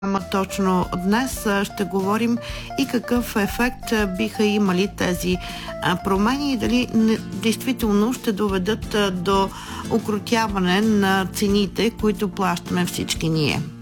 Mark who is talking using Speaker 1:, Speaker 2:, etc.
Speaker 1: Точно днес ще говорим и какъв ефект биха имали тези промени и дали действително ще доведат до укротяване на цените, които плащаме всички ние.